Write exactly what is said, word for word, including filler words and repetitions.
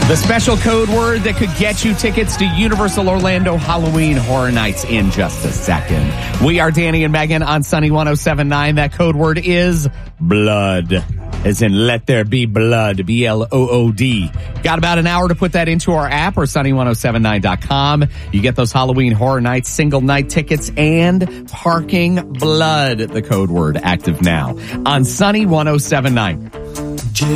The special code word that could get you tickets to Universal Orlando Halloween Horror Nights in just a second. We are Danny and Megan on Sunny one oh seven point nine. That code word is blood. As in, let there be blood, B L O O D. Got about an hour to put that into our app or sunny one oh seven nine dot com. You get those Halloween Horror Nights single night tickets and parking blood, the code word, active now on Sunny one oh seven point nine.